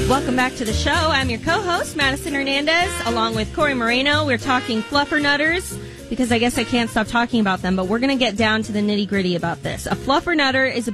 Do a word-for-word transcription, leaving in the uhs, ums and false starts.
Welcome back to the show. I'm your co-host, Madison Hernandez, along with Corey Moreno. We're talking fluffernutters because I guess I can't stop talking about them, but we're going to get down to the nitty-gritty about this. A fluffernutter is about